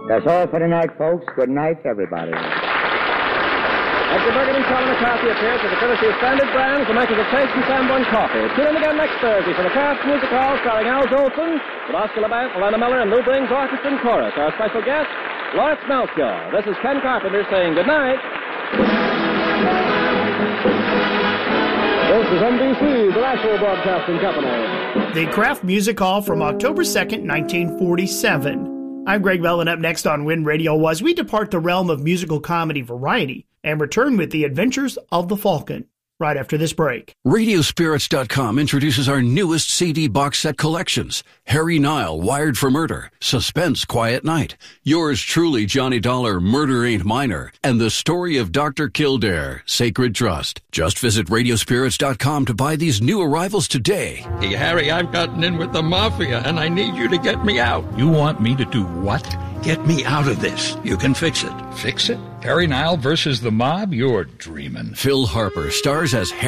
That's all for tonight, folks. Good night, everybody. Edgar Bergen and Colin McCarthy appears with the courtesy of Standard Brands, the makers of Taste and Sanborn Coffee. Tune in again next Thursday for the Kraft Music Hall starring Al Jolson, with Oscar LeBant, Lana Miller, and Lou Bing's Orchestra and Chorus. Our special guest, Lawrence Melchior. This is Ken Carpenter saying good night. This is NBC, the National Broadcasting Company. The Kraft Music Hall from October 2nd, 1947. I'm Greg Bell, and up next on When Radio Was, we depart the realm of musical comedy variety and return with The Adventures of the Falcon, right after this break. Radiospirits.com introduces our newest CD box set collections. Harry Nile, Wired for Murder, Suspense, Quiet Night, Yours Truly, Johnny Dollar, Murder Ain't Minor, and The Story of Dr. Kildare, Sacred Trust. Just visit Radiospirits.com to buy these new arrivals today. Hey, Harry, I've gotten in with the Mafia, and I need you to get me out. You want me to do what? Get me out of this. You can fix it. Fix it? Harry Nile versus the mob? You're dreaming. Phil Harper stars as